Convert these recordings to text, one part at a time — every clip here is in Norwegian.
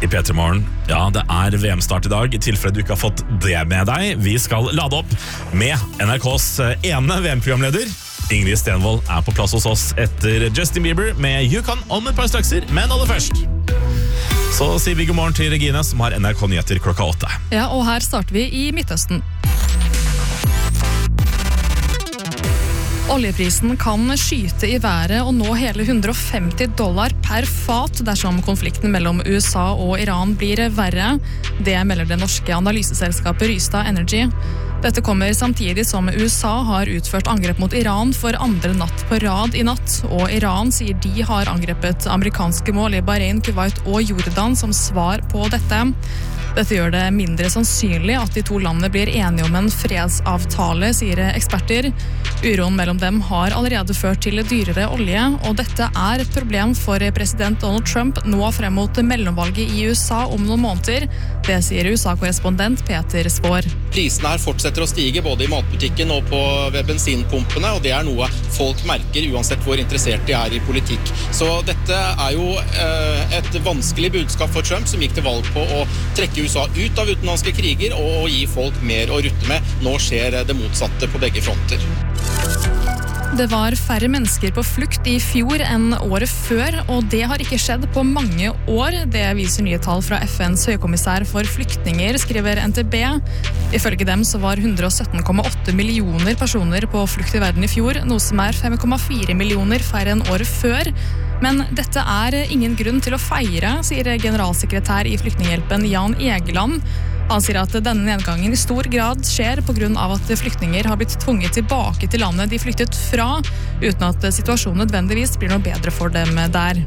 I P3 Morgen. Ja, det VM-start I dag, I tilfelle du ikke har fått det med deg. Vi skal lade opp med NRKs ene VM-programleder. Ingrid Stenvold på plass hos oss etter Justin Bieber med You Can om et par strakser, men aller først. Så sier vi god morgen til Regine, som har NRK-nyheter klokka 8. Ja, og her starter vi I Midtøsten. Oljeprisen kan skyte I været og nå hele $150 per fat dersom konflikten mellom USA og Iran blir verre. Det melder det norske analyseselskapet Rystad Energy. Dette kommer samtidig som USA har utført angrep mot Iran for andre natt på rad I natt, og Iran sier de har angrepet amerikanske mål I Bahrain, Kuwait og Jordan som svar på dette. Dette gjør det mindre sannsynlig at de to landene blir enige om en fredsavtale, sier eksperter. Uroen mellom dem har allerede ført til dyrere olje, og dette et problem for president Donald Trump nå frem mot mellomvalget I USA om noen måneder. Det sier USA-korrespondent Peter Svår. Prisene her fortsetter å stige både I matbutikken og ved bensinpumpene, og det noe folk merker uansett hvor interessert de I politikk. Så dette jo et vanskelig budskap for Trump, som gikk til valg på å trekke USA ut av utenlandske kriger og gi folk mer å rutte med. Nå skjer det motsatte på begge fronter. Det var færre mennesker på flukt I fjor enn året før, og det har ikke skjedd på mange år. Det viser nye tall fra FNs høykommissær for flyktninger, skriver NTB. Ifølge dem så var 117,8 millioner personer på flukt I verden I fjor, noe som 5,4 millioner færre enn året før. Men dette ingen grunn til å feire, sier generalsekretær I Flyktninghjelpen Jan Egeland. Han sier at denne nedgangen I stor grad skjer på grunn av at flyktninger har blitt tvunget tilbake til landet de flyktet fra, uten at situasjonen nødvendigvis blir noe bedre for dem der.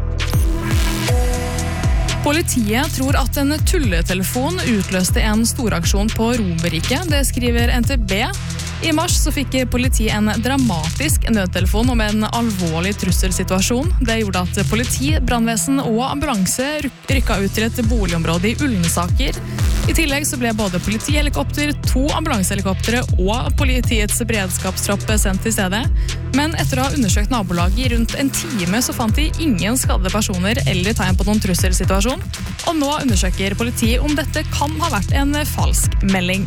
Politiet tror at en tulletelefon utløste en storaksjon på Romerike, det skriver NTB. I mars så fikk politiet en dramatisk nødtelefon om en alvorlig trusselsituasjon. Det gjorde at politi, brandvesen og ambulanse rykket ut til et boligområde I Ullensaker. I tillegg så ble både politihelikopter, 2 ambulansehelikoptere og politiets beredskapstropp sendt til stedet. Men etter å ha undersøkt nabolaget I rundt en time så fant de ingen skadde personer eller tegn på noen trusselsituasjon. Og nå undersøker politiet om dette kan ha vært en falsk melding.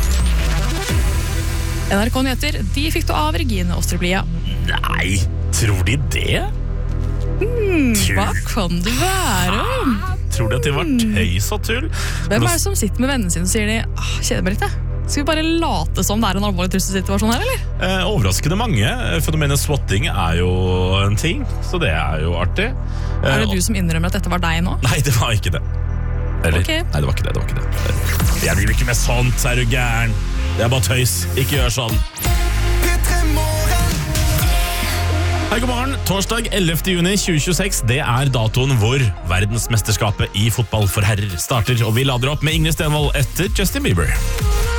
NRK-nyheter, de fikk du av Regine Osterplia. Nei, tror de det? Hva kan det være? Tror de at det var tøys og tull? Hvem det som sitter med vennene sine og sier de, kjeder meg litt det? Skal vi bare late som det en alvorlig trusselsituasjon her, eller? Overraskende mange. Fenomenet swatting jo en ting, så det jo artig. Det du som innrømmer at dette var deg nå? Nei, det var ikke det. Eller? Okay. Nei, det var ikke det. Jeg blir ikke med sånt, du gæren? Det bare tøys, ikke gjør sånn. Hei, god morgen. Torsdag 11. juni 2026, det datoen hvor verdensmesterskapet I fotball for herrer starter, og vi lader opp med Ingrid Stenvold etter Justin Bieber.